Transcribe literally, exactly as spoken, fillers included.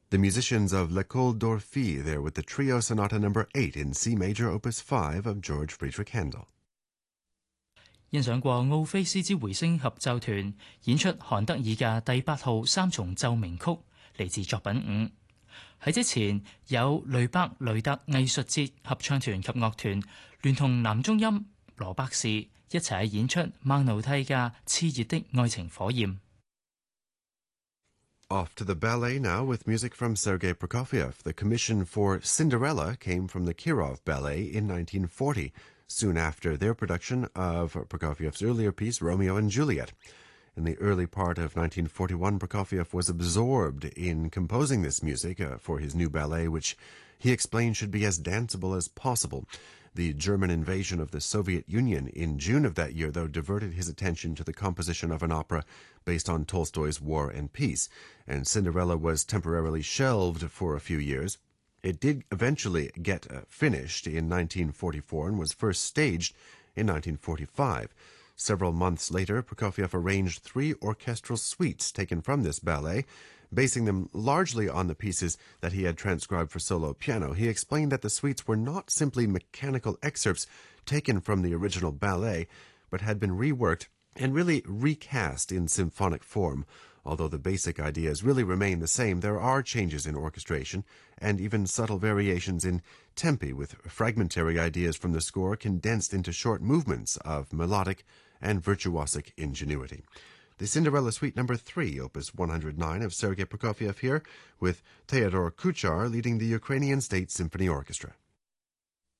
The musicians of L'École d'Orphée there with the Trio Sonata number eight in C major opus five of George Friedrich Handel. 欣賞過奧菲斯之回聲合奏團演出韓德爾嘅第八號三重奏鳴曲，嚟自作品五。喺之前有雷伯雷特藝術節合唱團及樂團聯同男中音羅伯士一齊演出孟奴蒂嘅熾熱的愛情火焰。 Off to the ballet now with music from Sergei Prokofiev. The commission for Cinderella came from the Kirov Ballet in nineteen forty, soon after their production of Prokofiev's earlier piece, Romeo and Juliet. In the early part of nineteen forty-one, Prokofiev was absorbed in composing this music uh, for his new ballet, which he explained should be as danceable as possible. The German invasion of the Soviet Union in June of that year, though, diverted his attention to the composition of an opera based on Tolstoy's War and Peace, and Cinderella was temporarily shelved for a few years. It did eventually get uh, finished in nineteen forty-four and was first staged in nineteen forty-five. Several months later, Prokofiev arranged three orchestral suites taken from this ballet, basing them largely on the pieces that he had transcribed for solo piano. He explained that the suites were not simply mechanical excerpts taken from the original ballet, but had been reworked and really recast in symphonic form. Although the basic ideas really remain the same, there are changes in orchestration and even subtle variations in tempi, with fragmentary ideas from the score condensed into short movements of melodic and virtuosic ingenuity. The Cinderella Suite number three, opus one hundred nine of Sergei Prokofiev here, with Theodor Kuchar leading the Ukrainian State Symphony Orchestra.